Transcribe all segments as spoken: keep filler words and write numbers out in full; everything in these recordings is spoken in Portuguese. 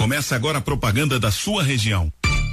Começa agora a propaganda da sua região.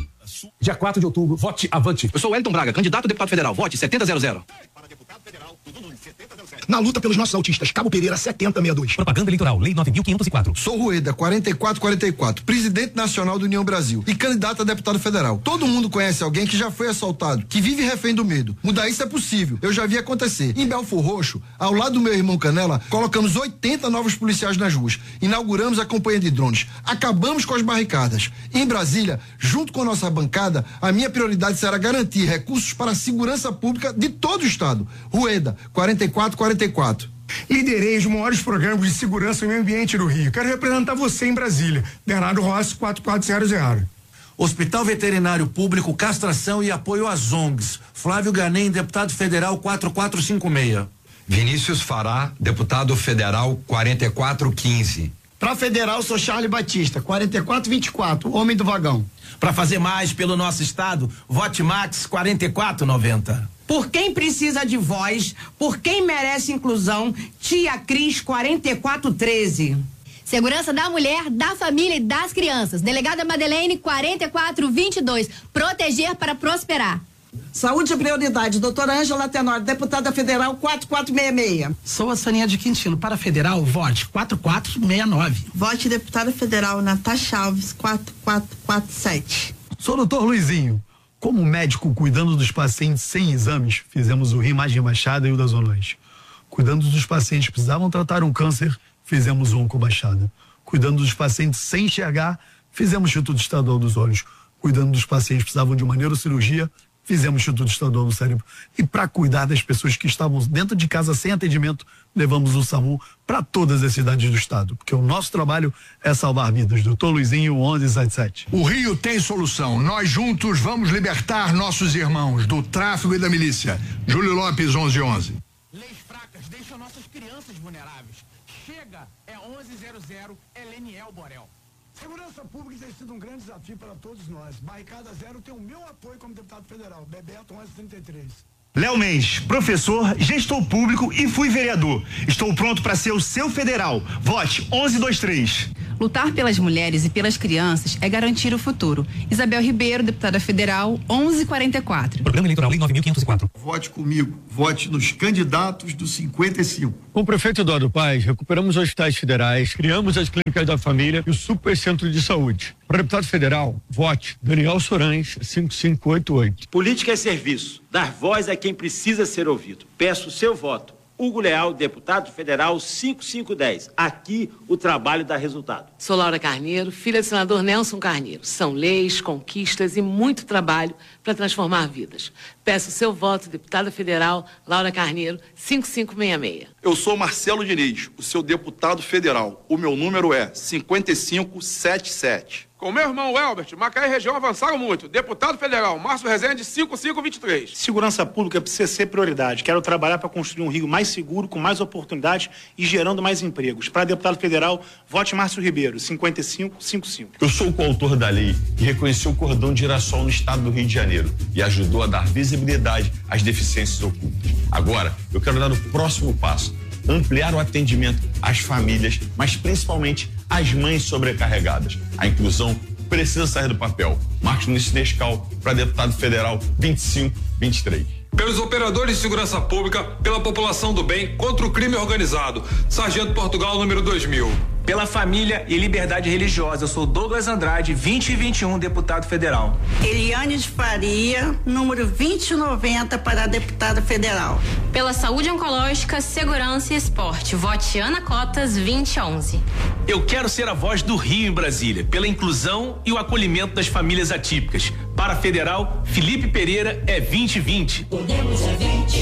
Dia quatro de outubro, vote Avante. Eu sou Wellington Braga, candidato a deputado federal. Vote setenta zero zero. Para deputado federal, tudo no setenta zero zero. Na luta pelos nossos autistas, Cabo Pereira setenta sessenta e dois. Propaganda eleitoral, lei nove mil quinhentos e quatro. Sou Rueda, quarenta e quatro quarenta e quatro, presidente nacional do União Brasil e candidato a deputado federal. Todo mundo conhece alguém que já foi assaltado, que vive refém do medo. Mudar isso é possível, eu já vi acontecer. Em Belfor Roxo, ao lado do meu irmão Canela, colocamos oitenta novos policiais nas ruas. Inauguramos a campanha de drones. Acabamos com as barricadas. Em Brasília, junto com a nossa bancada, a minha prioridade será garantir recursos para a segurança pública de todo o estado. Rueda, quarenta e quatro quarenta e quatro. Liderei os maiores programas de segurança e meio ambiente do Rio. Quero representar você em Brasília. Bernardo Rossi, quatro quatro zero zero. Hospital Veterinário Público, Castração e Apoio às O N Gs. Flávio Ganem, deputado federal, quatro quatro cinco seis. Vinícius Fará, deputado federal, quarenta e quatro quinze. Para federal, sou Charles Batista, quarenta e quatro vinte e quatro, homem do vagão. Para fazer mais pelo nosso estado, vote Max quarenta e quatro noventa. Por quem precisa de voz, por quem merece inclusão, Tia Cris quarenta e quatro treze. Segurança da mulher, da família e das crianças. Delegada Madeleine quarenta e quatro vinte e dois. Proteger para prosperar. Saúde é prioridade. Doutora Ângela Tenório, deputada federal quatro quatro seis seis. Sou a Soninha de Quintino. Para federal, vote quatro quatro seis nove. Vote deputada federal Natasha Alves quatro quatro quatro sete. Sou o doutor Luizinho. Como médico cuidando dos pacientes sem exames, fizemos o Rimagem Baixada e o da Zona Oeste. Cuidando dos pacientes que precisavam tratar um câncer, fizemos o Onco Baixada. Cuidando dos pacientes sem enxergar, fizemos o Instituto Estadual dos Olhos. Cuidando dos pacientes que precisavam de uma neurocirurgia, fizemos o Instituto Estadual do Cérebro. E para cuidar das pessoas que estavam dentro de casa sem atendimento, levamos o SAMU para todas as cidades do estado. Porque o nosso trabalho é salvar vidas. Doutor Luizinho, onze setenta e sete. O Rio tem solução. Nós juntos vamos libertar nossos irmãos do tráfico e da milícia. Júlio Lopes, onze onze. Leis fracas deixam nossas crianças vulneráveis. Chega, é onze zero zero, é Leniel Borel. Segurança pública tem sido um grande desafio para todos nós. Barricada Zero tem o meu apoio como deputado federal. Bebeto onze trinta e três. Léo Mendes, professor, gestor público e fui vereador. Estou pronto para ser o seu federal. Vote onze vinte e três. Lutar pelas mulheres e pelas crianças é garantir o futuro. Isabel Ribeiro, deputada federal, onze quarenta e quatro. Programa Eleitoral Lei nove mil quinhentos e quatro. Vote comigo. Vote nos candidatos do cinquenta e cinco. Com o prefeito Eduardo Paes, recuperamos os hospitais federais, criamos as clínicas da família e o super centro de saúde. Para deputado federal, vote Daniel Sorães, cinco cinco oito oito. Política é serviço. Dar voz a quem precisa ser ouvido. Peço o seu voto. Hugo Leal, deputado federal cinco cinco um zero. Aqui o trabalho dá resultado. Sou Laura Carneiro, filha do senador Nelson Carneiro. São leis, conquistas e muito trabalho para transformar vidas. Peço o seu voto, deputada federal Laura Carneiro, cinco cinco seis seis. Eu sou Marcelo Diniz, o seu deputado federal. O meu número é cinco cinco sete sete. Com meu irmão Elbert, Macaé e região avançaram muito. Deputado federal, Márcio Rezende, cinco cinco dois três. Segurança pública precisa ser prioridade. Quero trabalhar para construir um Rio mais seguro, com mais oportunidades e gerando mais empregos. Para deputado federal, vote Márcio Ribeiro, cinco cinco cinco cinco. Eu sou o coautor da lei que reconheceu o cordão de girassol no estado do Rio de Janeiro e ajudou a dar visibilidade às deficiências ocultas. Agora, eu quero dar o próximo passo. Ampliar o atendimento às famílias, mas principalmente às mães sobrecarregadas. A inclusão precisa sair do papel. Marcos Nunes Descal, para deputado federal vinte e cinco vinte e três. Pelos operadores de segurança pública, pela população do bem, contra o crime organizado. Sargento Portugal, número dois mil. Pela família e liberdade religiosa, eu sou Douglas Andrade, vinte e vinte e um, deputado federal. Eliane de Faria, número vinte e noventa, para deputada federal. Pela saúde oncológica, segurança e esporte, vote Ana Cotas, vinte e onze. Eu quero ser a voz do Rio em Brasília, pela inclusão e o acolhimento das famílias atípicas. Para federal, Felipe Pereira é vinte e vinte. Podemos é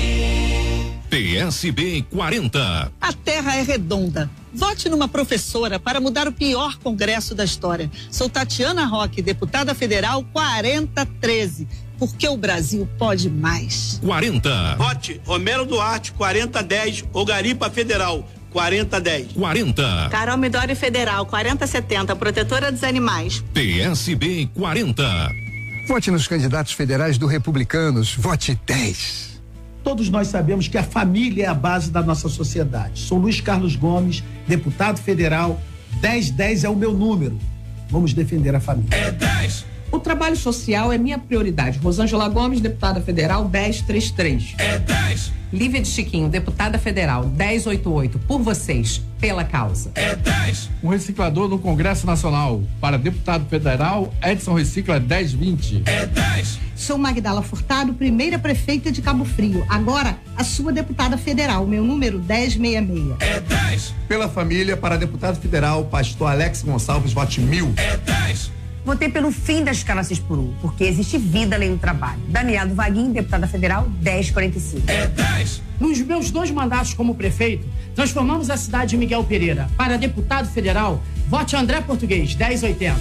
vinte. P S B quarenta. A terra é redonda. Vote numa professora para mudar o pior congresso da história. Sou Tatiana Roque, deputada federal quarenta treze. Porque o Brasil pode mais. quarenta. Vote Romero Duarte, quarenta dez, Ogaripa Federal, quarenta dez. quarenta. Carol Midori Federal, quarenta setenta, protetora dos animais. P S B quarenta. Vote nos candidatos federais do Republicanos. Vote dez. Todos nós sabemos que a família é a base da nossa sociedade. Sou Luiz Carlos Gomes, deputado federal, dez dez é o meu número. Vamos defender a família. É dez. O trabalho social é minha prioridade. Rosângela Gomes, deputada federal, dez trinta e três. É dez. Lívia de Chiquinho, deputada federal, dez oitenta e oito. Por vocês, pela causa. É dez. Um reciclador no Congresso Nacional. Para deputado federal, Edson Recicla, dez vinte. É dez. Sou Magdala Furtado, primeira prefeita de Cabo Frio. Agora, a sua deputada federal, meu número dez sessenta e seis. É dez. Pela família, para deputado federal, pastor Alex Gonçalves, vote mil. É dez. Votei pelo fim da escala seis por um, porque existe vida além do trabalho. Daniela do Vaguinho, deputada federal, dez quarenta e cinco. É dez. Nos meus dois mandatos como prefeito, transformamos a cidade de Miguel Pereira. Para deputado federal, vote André Português, dez oitenta.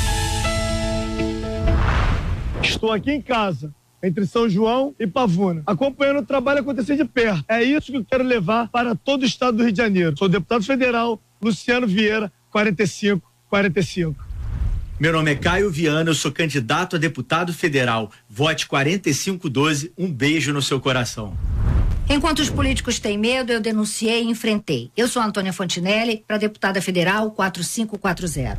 Estou aqui em casa, entre São João e Pavuna, acompanhando o trabalho acontecer de perto. É isso que eu quero levar para todo o estado do Rio de Janeiro. Sou deputado federal, Luciano Vieira, quarenta e cinco quarenta e cinco. Meu nome é Caio Viana, eu sou candidato a deputado federal. Vote quarenta e cinco doze, um beijo no seu coração. Enquanto os políticos têm medo, eu denunciei e enfrentei. Eu sou Antônia Fontinelli, para deputada federal quatro cinco quatro zero.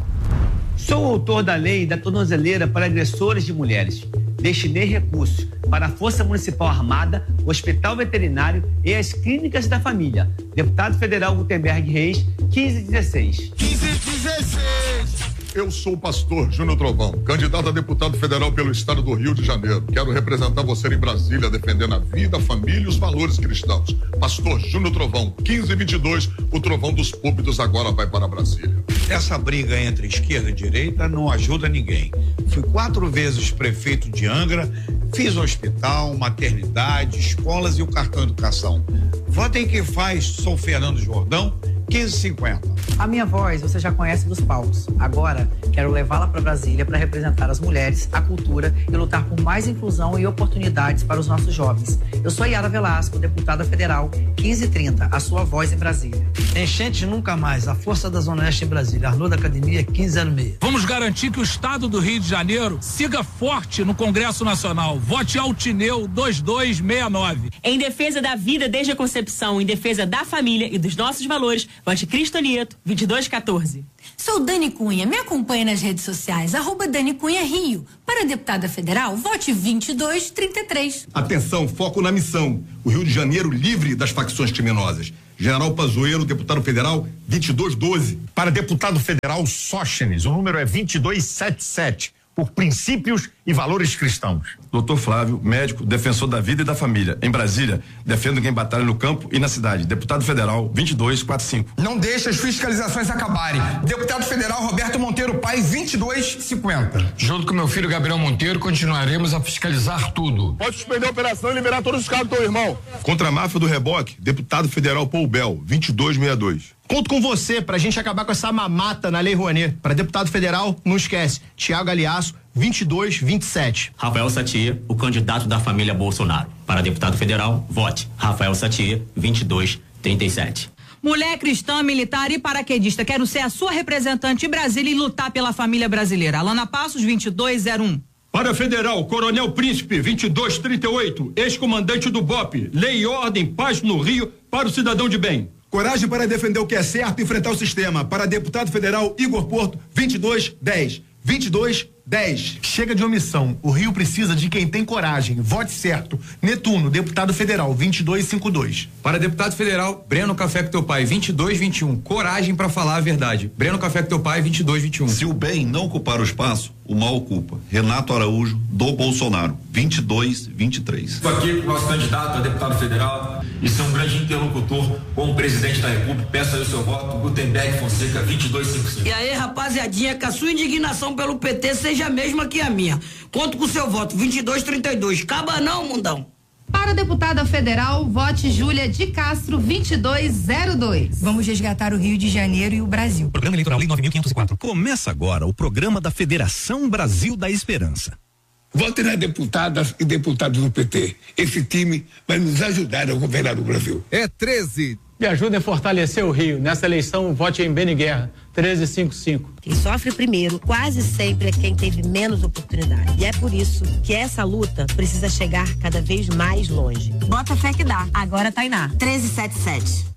Sou autor da lei da tornozeleira para agressores de mulheres. Destinei recursos para a Força Municipal Armada, o Hospital Veterinário e as Clínicas da Família. Deputado federal Gutenberg Reis, quinze dezesseis. quinze dezesseis. Eu sou o pastor Júnior Trovão, candidato a deputado federal pelo estado do Rio de Janeiro. Quero representar você em Brasília, defendendo a vida, a família e os valores cristãos. Pastor Júnior Trovão, quinze vinte e dois, o trovão dos púlpitos agora vai para Brasília. Essa briga entre esquerda e direita não ajuda ninguém. Fui quatro vezes prefeito de Angra, fiz hospital, maternidade, escolas e o cartão educação. Votem em quem faz, sou Fernando Jordão, quinze cinquenta. A minha voz você já conhece dos palcos. Agora quero levá-la para Brasília para representar as mulheres, a cultura e lutar por mais inclusão e oportunidades para os nossos jovens. Eu sou Yara Velasco, deputada federal, quinze trinta, a sua voz em Brasília. Enchente nunca mais, a força da Zona Oeste em Brasília. Arnoldo da Academia, quinze zero seis. Vamos garantir que o estado do Rio de Janeiro siga forte no Congresso Nacional. Vote Altineu dois dois seis nove. Em defesa da vida desde a concepção, em defesa da família e dos nossos valores, vote Cristo Nieto, vinte e dois quatorze. Sou Dani Cunha, me acompanha nas redes sociais, arroba Dani Cunha Rio. Para deputada federal, vote vinte e dois trinta e três. Atenção, foco na missão. O Rio de Janeiro livre das facções criminosas. General Pazuello, deputado federal, vinte e dois doze. Para deputado federal, Sóstenes, o número é vinte e dois setenta e sete. Por princípios e valores cristãos. Doutor Flávio, médico, defensor da vida e da família. Em Brasília, defendo quem batalha no campo e na cidade. Deputado federal, vinte e dois quarenta e cinco. Não deixe as fiscalizações acabarem. Deputado federal Roberto Monteiro Pai, vinte e dois cinquenta. Junto com meu filho Gabriel Monteiro, continuaremos a fiscalizar tudo. Pode suspender a operação e liberar todos os carros do teu irmão. Contra a máfia do reboque, deputado federal Paul Bel, vinte e dois sessenta e dois. Conto com você pra gente acabar com essa mamata na Lei Rouanet. Para deputado federal, não esquece, Tiago Aliaço, vinte e dois vinte e sete. Rafael Satia, o candidato da família Bolsonaro. Para deputado federal, vote Rafael Satia, vinte e dois trinta e sete. Mulher cristã, militar e paraquedista. Quero ser a sua representante em Brasília e lutar pela família brasileira. Alana Passos, vinte e dois zero um. Para federal, Coronel Príncipe, vinte e dois trinta e oito, ex-comandante do B O P. Lei e ordem, paz no Rio, para o cidadão de bem. Coragem para defender o que é certo e enfrentar o sistema. Para deputado federal Igor Porto, vinte e dois dez. vinte e dois dez. Chega de omissão. O Rio precisa de quem tem coragem. Vote certo. Netuno, deputado federal, vinte e dois cinquenta e dois. Para deputado federal, Breno Café com teu pai, vinte e dois vinte e um. Coragem para falar a verdade. Breno Café com teu pai, vinte e dois vinte e um. Se o bem não ocupar o espaço, o mal ocupa. Renato Araújo, do Bolsonaro, vinte e dois vinte e três. Estou aqui com o nosso candidato a deputado federal e ser um grande interlocutor com o presidente da República. Peço aí o seu voto, Gutenberg Fonseca, vinte e dois cinquenta e cinco. E aí, rapaziadinha, que a sua indignação pelo P T seja a mesma que a minha. Conto com o seu voto, vinte e dois trinta e dois. Caba não, mundão. Para deputada federal, vote Júlia de Castro, vinte e dois zero dois. Vamos resgatar o Rio de Janeiro e o Brasil. Programa Eleitoral Lei nove mil quinhentos e quatro. Começa agora o programa da Federação Brasil da Esperança. Vote nas deputadas e deputados do P T. Esse time vai nos ajudar a governar o Brasil. É treze. Me ajudem a fortalecer o Rio. Nessa eleição, vote em Beni Guerra, treze cinquenta e cinco. Quem sofre primeiro quase sempre é quem teve menos oportunidade. E é por isso que essa luta precisa chegar cada vez mais longe. Bota fé que dá. Agora Tainá, treze setenta e sete.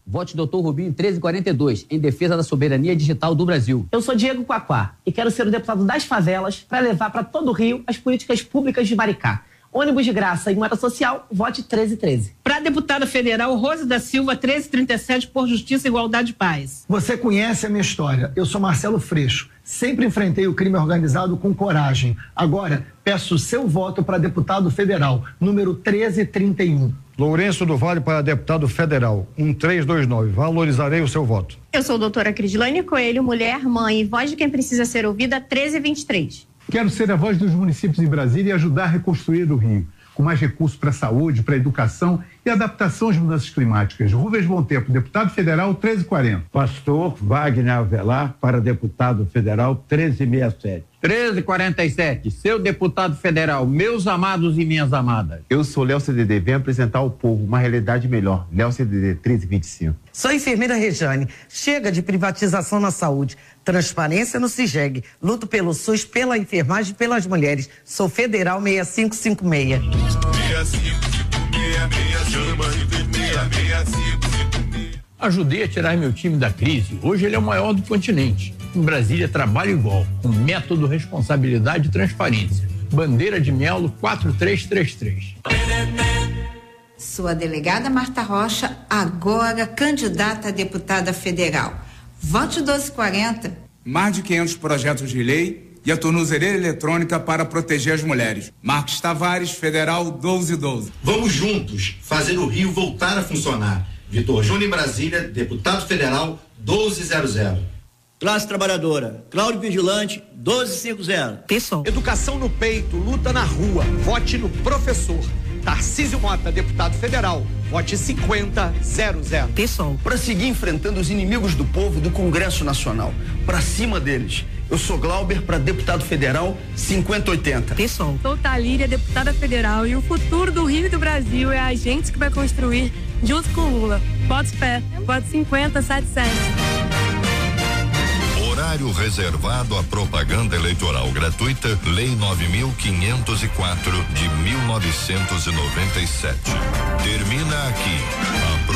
Vote doutor Rubinho treze quarenta e dois, em defesa da soberania digital do Brasil. Eu sou Diego Quaquá e quero ser o deputado das favelas para levar para todo o Rio as políticas públicas de Maricá. Ônibus de graça e moeda social, vote treze treze. Para deputada federal, Rose da Silva, treze trinta e sete, por Justiça, Igualdade e Paz. Você conhece a minha história. Eu sou Marcelo Freixo. Sempre enfrentei o crime organizado com coragem. Agora, peço o seu voto para deputado federal, número treze trinta e um. Lourenço do Vale para deputado federal, um três dois nove. Valorizarei o seu voto. Eu sou a doutora Crislane Coelho, mulher, mãe e voz de quem precisa ser ouvida, treze vinte e três. Quero ser a voz dos municípios em Brasília e ajudar a reconstruir o Rio, com mais recursos para a saúde, para a educação e adaptação às mudanças climáticas. Rubens Bom Tempo, deputado federal, treze quarenta. Pastor Wagner Avelar para deputado federal, treze sessenta e sete. treze quarenta e sete, seu deputado federal, meus amados e minhas amadas. Eu sou Léo C D D, venho apresentar ao povo uma realidade melhor. Léo C D D, treze vinte e cinco. Sou a enfermeira Rejane. Chega de privatização na saúde. Transparência no CIGEG. Luto pelo SUS, pela enfermagem e pelas mulheres. Sou federal seis cinco cinco seis. Ajudei a tirar meu time da crise. Hoje ele é o maior do continente. Em Brasília, trabalho igual, com método, responsabilidade e transparência. Bandeira de Melo quatro três três três. Sou a delegada Marta Rocha, agora candidata a deputada federal. Vote doze quarenta. Mais de quinhentos projetos de lei e a tornozeleira eletrônica para proteger as mulheres. Marcos Tavares, federal doze doze. Vamos juntos fazer o Rio voltar a funcionar. Vitor Júnior em Brasília, deputado federal doze zero zero. Classe Trabalhadora, Cláudio Vigilante, doze cinquenta. Pessoal. Educação no peito, luta na rua. Vote no professor. Tarcísio Mota, deputado federal. Vote cinquenta zero zero. Pessoal. Para seguir enfrentando os inimigos do povo do Congresso Nacional. Para cima deles. Eu sou Glauber para deputado federal cinquenta oitenta. Pessoal. Sou Talíria, deputada federal, e o futuro do Rio e do Brasil é a gente que vai construir junto com Lula. Vote pé. Vote cinquenta setenta e sete. Horário reservado à propaganda eleitoral gratuita, Lei nove mil quinhentos e quatro de mil novecentos e noventa e sete. Termina aqui a